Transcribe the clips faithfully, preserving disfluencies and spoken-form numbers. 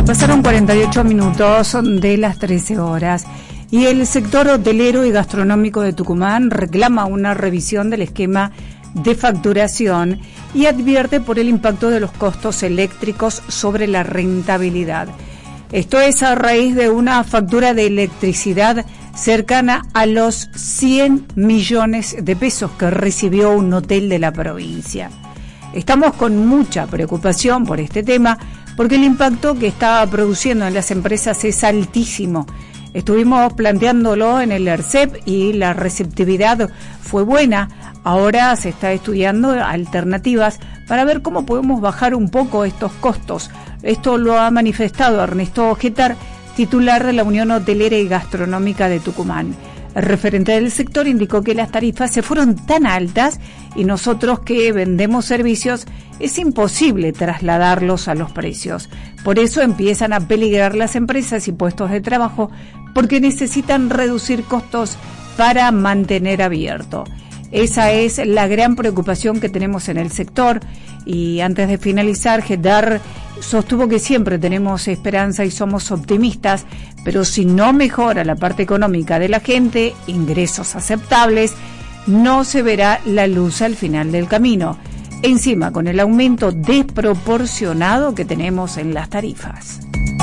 Pasaron cuarenta y ocho minutos de las trece horas y el sector hotelero y gastronómico de Tucumán reclama una revisión del esquema de facturación y advierte por el impacto de los costos eléctricos sobre la rentabilidad. Esto es a raíz de una factura de electricidad cercana a los cien millones de pesos que recibió un hotel de la provincia. Estamos con mucha preocupación por este tema porque el impacto que está produciendo en las empresas es altísimo. Estuvimos planteándolo en el ERCEP y la receptividad fue buena. Ahora se está estudiando alternativas para ver cómo podemos bajar un poco estos costos. Esto lo ha manifestado Ernesto Ojetar, titular de la Unión Hotelera y Gastronómica de Tucumán. El referente del sector indicó que las tarifas se fueron tan altas y nosotros que vendemos servicios es imposible trasladarlos a los precios. Por eso empiezan a peligrar las empresas y puestos de trabajo porque necesitan reducir costos para mantener abierto. Esa es la gran preocupación que tenemos en el sector y antes de finalizar, Gedar sostuvo que siempre tenemos esperanza y somos optimistas, pero si no mejora la parte económica de la gente, ingresos aceptables, no se verá la luz al final del camino. Encima, con el aumento desproporcionado que tenemos en las tarifas.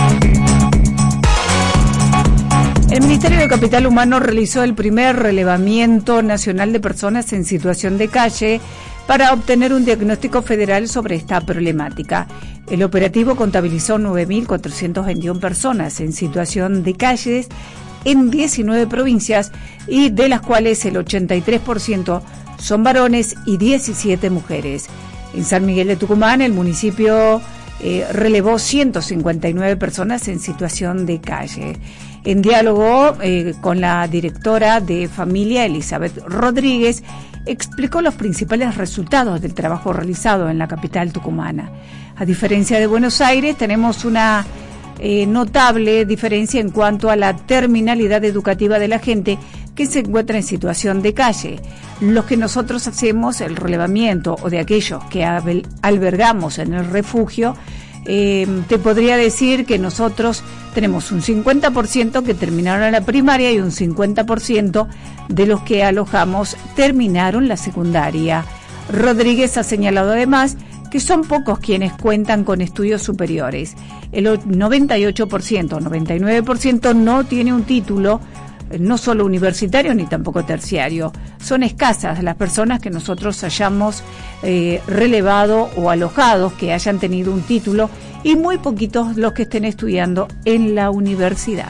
El Ministerio de Capital Humano realizó el primer relevamiento nacional de personas en situación de calle para obtener un diagnóstico federal sobre esta problemática. El operativo contabilizó nueve mil cuatrocientas veintiuna personas en situación de calles en diecinueve provincias y de las cuales el ochenta y tres por ciento son varones y diecisiete mujeres. En San Miguel de Tucumán, el municipio eh, relevó ciento cincuenta y nueve personas en situación de calle. En diálogo eh, con la directora de familia, Elizabeth Rodríguez, explicó los principales resultados del trabajo realizado en la capital tucumana. A diferencia de Buenos Aires, tenemos una eh, notable diferencia en cuanto a la terminalidad educativa de la gente que se encuentra en situación de calle. Los que nosotros hacemos el relevamiento o de aquellos que albergamos en el refugio, Eh, te podría decir que nosotros tenemos un cincuenta por ciento que terminaron la primaria y un cincuenta por ciento de los que alojamos terminaron la secundaria. Rodríguez ha señalado además que son pocos quienes cuentan con estudios superiores. El noventa y ocho por ciento, noventa y nueve por ciento no tiene un título, no solo universitario ni tampoco terciario. Son escasas las personas que nosotros hayamos eh, relevado o alojados que hayan tenido un título y muy poquitos los que estén estudiando en la universidad.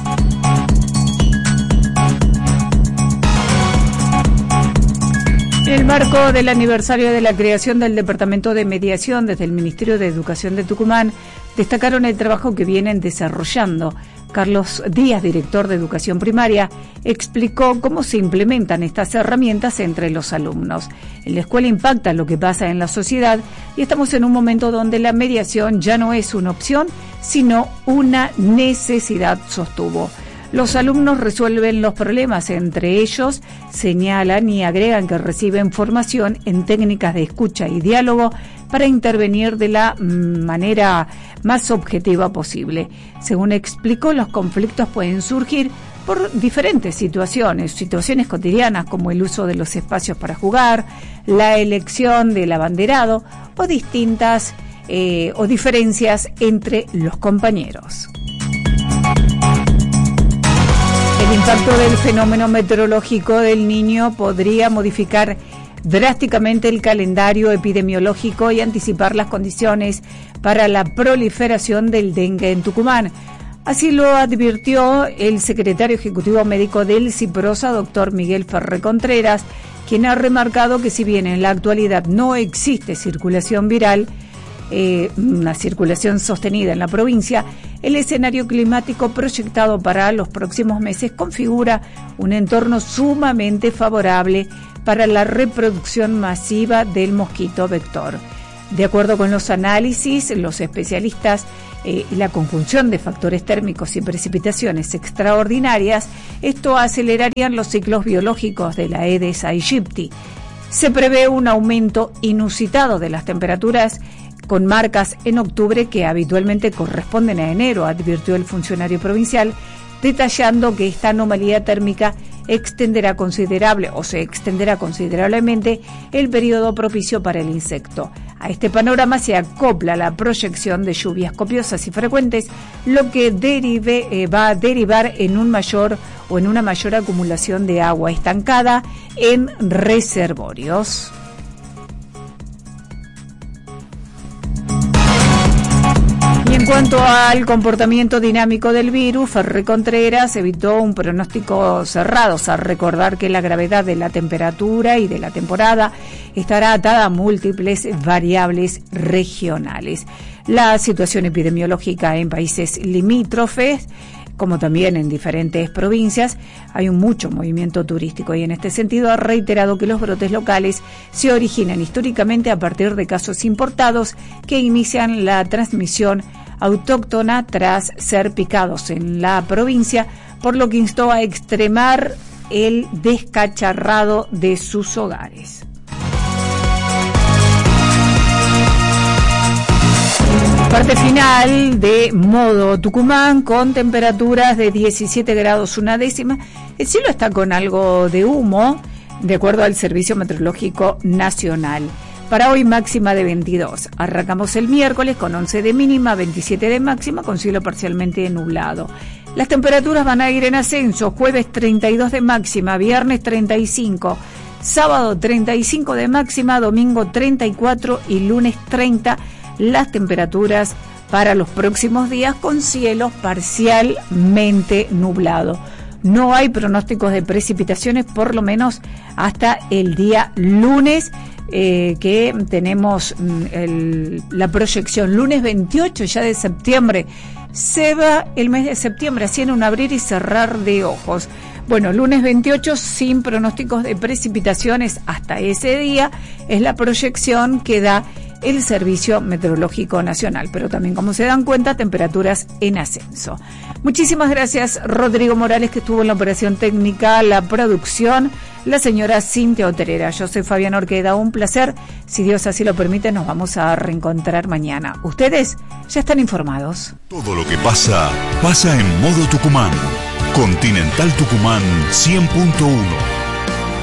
En el marco del aniversario de la creación del Departamento de Mediación desde el Ministerio de Educación de Tucumán, destacaron el trabajo que vienen desarrollando. Carlos Díaz, director de Educación Primaria, explicó cómo se implementan estas herramientas entre los alumnos. En la escuela impacta lo que pasa en la sociedad y estamos en un momento donde la mediación ya no es una opción, sino una necesidad, sostuvo. Los alumnos resuelven los problemas entre ellos, señalan y agregan que reciben formación en técnicas de escucha y diálogo para intervenir de la manera más objetiva posible. Según explicó, los conflictos pueden surgir por diferentes situaciones, situaciones cotidianas como el uso de los espacios para jugar, la elección del abanderado o distintas eh, o diferencias entre los compañeros. El impacto del fenómeno meteorológico del Niño podría modificar drásticamente el calendario epidemiológico y anticipar las condiciones para la proliferación del dengue en Tucumán. Así lo advirtió el secretario ejecutivo médico del CIPROSA, doctor Miguel Ferrer Contreras, quien ha remarcado que si bien en la actualidad no existe circulación viral, Eh, una circulación sostenida en la provincia, el escenario climático proyectado para los próximos meses configura un entorno sumamente favorable para la reproducción masiva del mosquito vector. De acuerdo con los análisis, los especialistas, eh, la conjunción de factores térmicos y precipitaciones extraordinarias, esto acelerarían los ciclos biológicos de la Aedes aegypti. Se prevé un aumento inusitado de las temperaturas con marcas en octubre que habitualmente corresponden a enero, advirtió el funcionario provincial, detallando que esta anomalía térmica extenderá considerable o se extenderá considerablemente el periodo propicio para el insecto. A este panorama se acopla la proyección de lluvias copiosas y frecuentes, lo que derive, eh, va a derivar en un mayor o en una mayor acumulación de agua estancada en reservorios. Y en cuanto al comportamiento dinámico del virus, Ferré Contreras evitó un pronóstico cerrado, o sea, recordar que la gravedad de la temperatura y de la temporada estará atada a múltiples variables regionales. La situación epidemiológica en países limítrofes, como también en diferentes provincias, hay un mucho movimiento turístico y en este sentido ha reiterado que los brotes locales se originan históricamente a partir de casos importados que inician la transmisión autóctona tras ser picados en la provincia, por lo que instó a extremar el descacharrado de sus hogares. Parte final de Modo Tucumán con temperaturas de diecisiete grados una décima. El cielo está con algo de humo, de acuerdo al Servicio Meteorológico Nacional. Para hoy máxima de veintidós. Arrancamos el miércoles con once de mínima, veintisiete de máxima, con cielo parcialmente nublado. Las temperaturas van a ir en ascenso. Jueves treinta y dos de máxima, viernes treinta y cinco, sábado treinta y cinco de máxima, domingo treinta y cuatro y lunes treinta. Las temperaturas para los próximos días con cielo parcialmente nublado. No hay pronósticos de precipitaciones, por lo menos hasta el día lunes, eh, que tenemos el, la proyección. Lunes veintiocho ya de septiembre. Se va el mes de septiembre, así en un abrir y cerrar de ojos. Bueno, lunes veintiocho sin pronósticos de precipitaciones hasta ese día, es la proyección que da el Servicio Meteorológico Nacional, pero también, como se dan cuenta, temperaturas en ascenso. Muchísimas gracias, Rodrigo Morales, que estuvo en la operación técnica, la producción, la señora Cintia Oterera. Yo soy Fabián Orqueda, un placer. Si Dios así lo permite, nos vamos a reencontrar mañana. Ustedes ya están informados. Todo lo que pasa, pasa en Modo Tucumán. Continental Tucumán cien punto uno.